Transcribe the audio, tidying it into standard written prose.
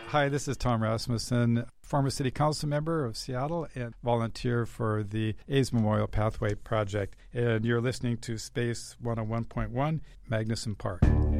Hi, this is Tom Rasmussen, former City Council member of Seattle and volunteer for the A's Memorial Pathway Project. And you're listening to Space 101.1, Magnuson Park.